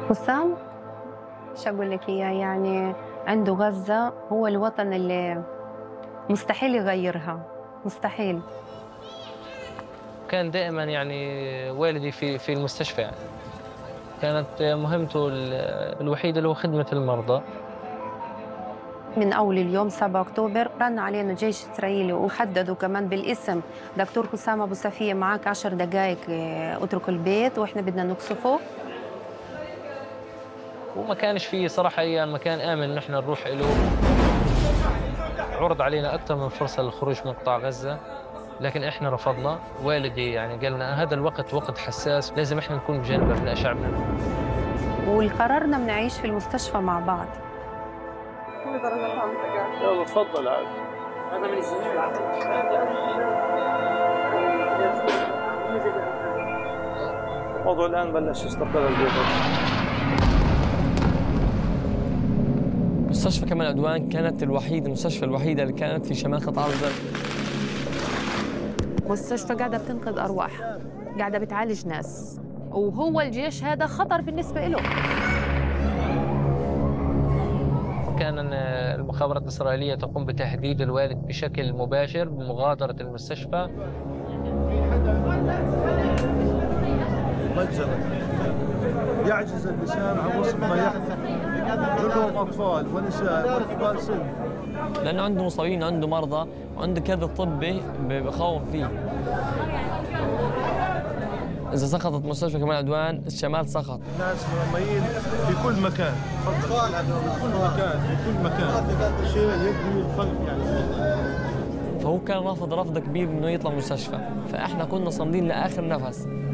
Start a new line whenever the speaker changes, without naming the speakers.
حسام، شو أقول لك إياه يعني عنده غزة هو الوطن اللي مستحيل يغيّرها، مستحيل.
كان دائمًا يعني والدي في المستشفى يعني، كانت مهمته الوحيدة اللي هو خدمة المرضى.
من أول اليوم 7 أكتوبر رن علينا جيش إسرائيلي وحددوا كمان بالاسم: دكتور حسام أبو سفية معاك 10 دقايق اترك البيت وإحنا بدنا نقصفه.
وما كانش في صراحة أي مكان آمن إن إحنا نروح إله. عُرض علينا أكتر من فرصة للخروج من قطاع غزة، لكن إحنا رفضنا. والدي يعني قال لنا هذا الوقت وقت حساس، لازم إحنا نكون بجانب أبناء شعبنا.
وقررنا بنعيش في المستشفى مع بعض.
يلا تفضل عادي. هذا من الجميع. الموضوع الآن بلش يستقر البيت.
مستشفى كمال عدوان كانت المستشفى الوحيدة اللي كانت في شمال قطاع غزة.
مستشفى قاعدة بتنقذ أرواح، قاعدة بتعالج ناس، وهو الجيش هذا خطر بالنسبة له.
كان المخابرات الإسرائيلية تقوم بتهديد الوالد بشكل مباشر بمغادرة المستشفى.
مجزرة يعجز اللسان عن وصف ما يحدث، كلهم أطفال ونساء وكبار سن.
لأنه عنده مصابين، عنده مرضى، وعنده كذا طبي بخوف فيه. إذا سقطت مستشفى كمال عدوان الشمال سقط.
الناس مرميين في كل مكان، في كل مكان، في كل مكان، شيء يبني القلب يعني.
فهو كان رافض رفض كبير إنه يطلع مستشفى، فإحنا كنا صامدين لآخر نفس.